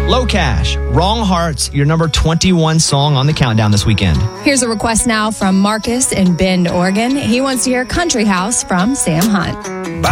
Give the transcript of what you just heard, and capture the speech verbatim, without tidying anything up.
Low Cash, Wrong Hearts, your number twenty-one song on the countdown this weekend. Here's a request now from Marcus in Bend, Oregon. He wants to hear Country House from Sam Hunt.